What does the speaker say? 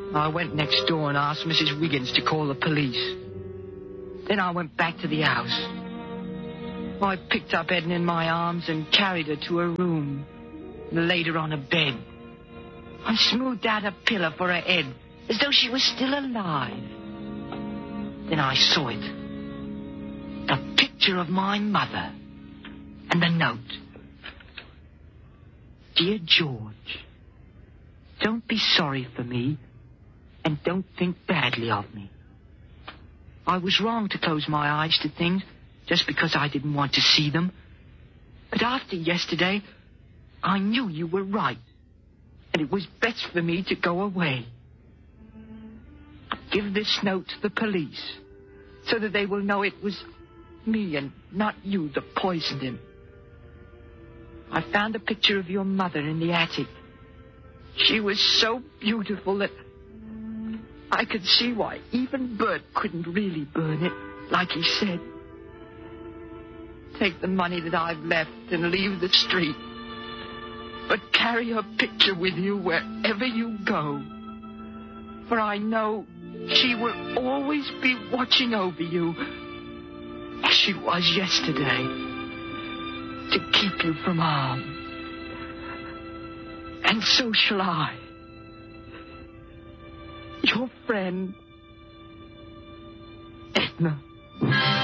I went next door and asked Mrs. Wiggins to call the police. Then I went back to the house. I picked up Edna in my arms and carried her to her room and laid her on a bed. I smoothed out a pillow for her head as though she was still alive. Then I saw it. The picture of my mother and the note. Dear George, don't be sorry for me and don't think badly of me. I was wrong to close my eyes to things just because I didn't want to see them. But after yesterday, I knew you were right, and it was best for me to go away. Give this note to the police so that they will know it was me and not you that poisoned him. I found a picture of your mother in the attic. She was so beautiful that I could see why even Bert couldn't really burn it, like he said. Take the money that I've left and leave the street. But carry her picture with you wherever you go. For I know she will always be watching over you, as she was yesterday, to keep you from harm. And so shall I. Your friend, Edna.